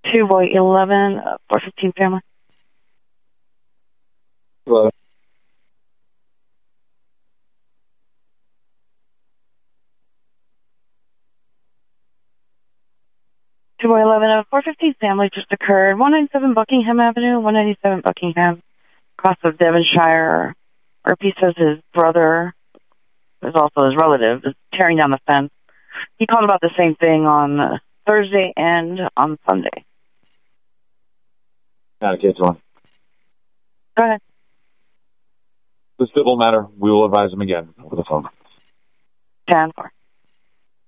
2 boy 11, 415 family. Hello. Two boy 11, 415 family just occurred. 197 Buckingham Avenue, 197 Buckingham, across of Devonshire. He says his brother, is also his relative, is tearing down the fence. He called about the same thing on Thursday and on Sunday. Got it, one. Go ahead. The civil matter, we will advise him again over the phone. 10-4.